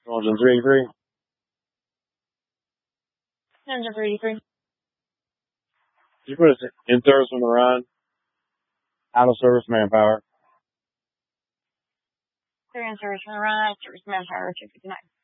Engine 383. Engine 383. Did you put us in service from the run? Out of service manpower. Clear in service from the run, service manpower 259.